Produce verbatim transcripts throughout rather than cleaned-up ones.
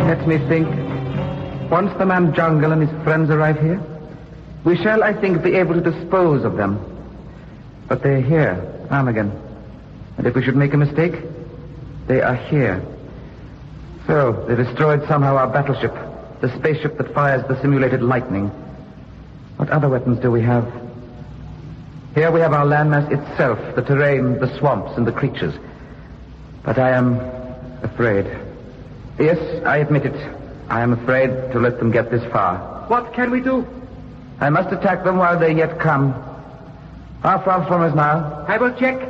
Let me think. Once the man Jungle and his friends arrive here, we shall, I think, be able to dispose of them. But they're here, Armageddon. And if we should make a mistake, they are here. So, they destroyed somehow our battleship, the spaceship that fires the simulated lightning. What other weapons do we have? Here we have our landmass itself, the terrain, the swamps, and the creatures. But I am afraid. Yes, I admit it. I am afraid to let them get this far. What can we do? I must attack them while they yet come. How far from us now? I will check.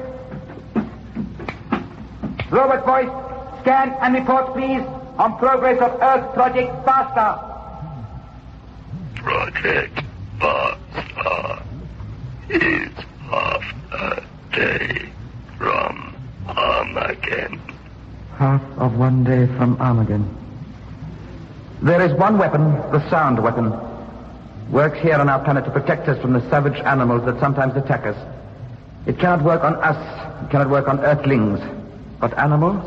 Robert Voice, scan and report, please, on progress of Earth Project Farstar. Project Farstar is half a day from Armageddon. Half of one day from Armageddon. There is one weapon, the sound weapon. Works here on our planet to protect us from the savage animals that sometimes attack us. It cannot work on us. It cannot work on Earthlings. But animals?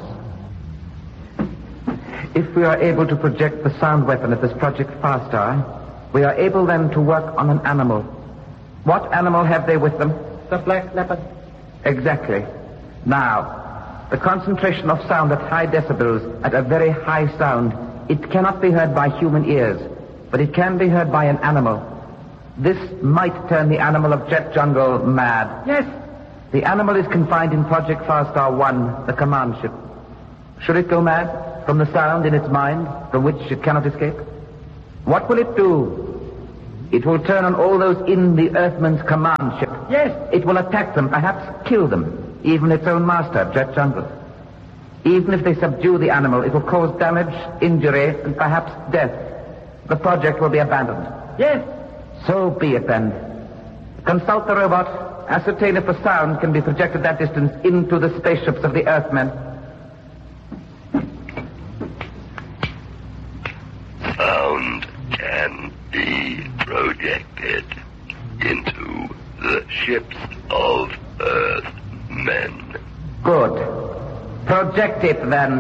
If we are able to project the sound weapon at this Project Farstar, we are able then to work on an animal. What animal have they with them? The black leopard. Exactly. Now, the concentration of sound at high decibels, at a very high sound, it cannot be heard by human ears, but it can be heard by an animal. This might turn the animal of Jet Jungle mad. Yes. The animal is confined in Project Farstar one, the command ship. Should it go mad from the sound in its mind, from which it cannot escape? What will it do? It will turn on all those in the Earthman's command ship. Yes. It will attack them, perhaps kill them, even its own master, Jet Jungle. Even if they subdue the animal, it will cause damage, injury, and perhaps death. The project will be abandoned. Yes. So be it then. Consult the robot. Ascertain if the sound can be projected that distance into the spaceships of the Earthmen. Sound can be projected into the ships of Earthmen. Good. Project it then.